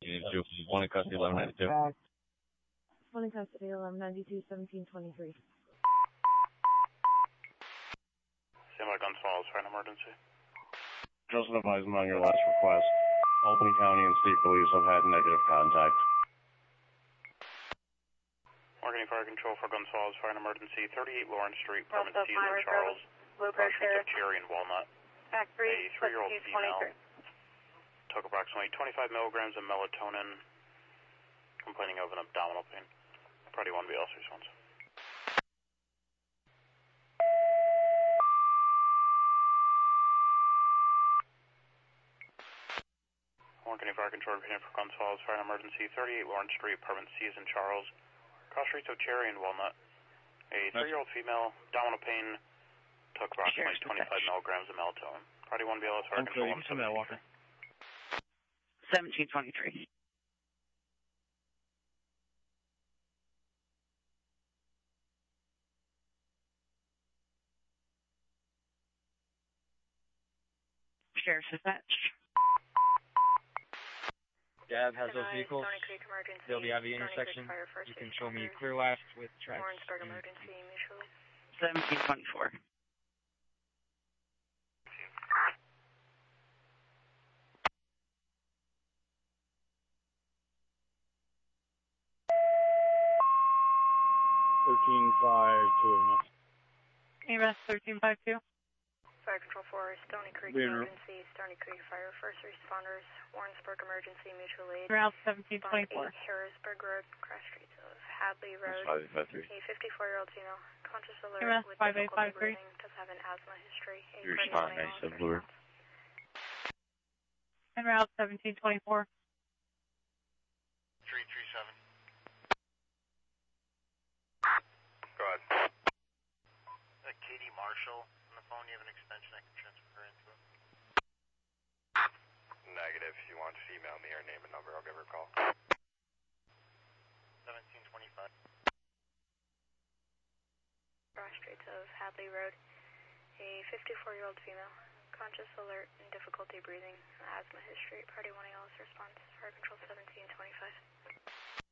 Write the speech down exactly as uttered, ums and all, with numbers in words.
nineteen eighty-two. One in custody, eleven ninety-two. One in custody, eleven ninety-two, seventeen twenty-three. Similar Guns Falls, for an emergency. Just advising on your last request. Albany County and State Police have had negative contact. Working Fire Control for Guns Falls, for an emergency. thirty-eight Lawrence Street, Permit C in Charles. Cross-streets of Cherry and Walnut. A three-year-old female took approximately twenty-five milligrams of melatonin, complaining of an abdominal pain. Party one B L S response. Working Fire Control for Guns Falls, for an emergency. thirty-eight Lawrence Street, Permit C in Charles. Cross-streets of Cherry and Walnut. A three-year-old female, abdominal pain, took approximately twenty-five milligrams of melatonin. Party one B L S Fire Control one seven Walker. seventeen twenty-three. Sheriff's dispatch. Gab has those vehicles. They'll be at the intersection. You can show me clear left with tracks. seventeen twenty-four. thirteen five two A M S. A M S thirteen five two. Fire Control four, Stony Creek Banner. Emergency, Stony Creek Fire, First Responders, Warrensburg Emergency, Mutual Aid. Route seventeen twenty-four. Harrisburg Road, cross streets of Hadley Road. five eight five three. A fifty-four-year-old female, conscious alert A M S with five eight five difficulty three. breathing, does have an asthma history. A You're party responding, one A L ninety-seven S Bluer. response. En route seventeen twenty-four. three three seven. Go ahead. Uh, Katie Marshall on the phone. You have an extension I can transfer her into it? Negative. If you want, just email me her name and number. I'll give her a call. seventeen twenty-five. Cross streets of Hadley Road. A fifty-four-year-old female, conscious alert and difficulty breathing, asthma history. Party one A L S response. Fire Control seventeen twenty-five.